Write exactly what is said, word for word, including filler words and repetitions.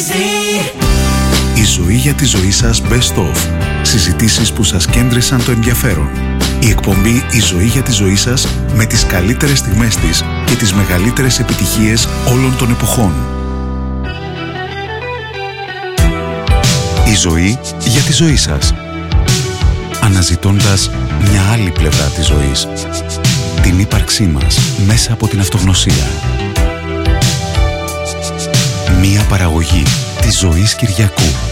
Η ζωή για τη ζωή σας Best of. Συζητήσεις που σας κέντρισαν το ενδιαφέρον. Η εκπομπή «Η ζωή για τη ζωή σας» με τις καλύτερες στιγμές της και τις μεγαλύτερες επιτυχίες όλων των εποχών. Η ζωή για τη ζωή σας. Αναζητώντας μια άλλη πλευρά της ζωής. Την ύπαρξή μας μέσα από την αυτογνωσία. Μια παραγωγή της Ζωής Κυριακού.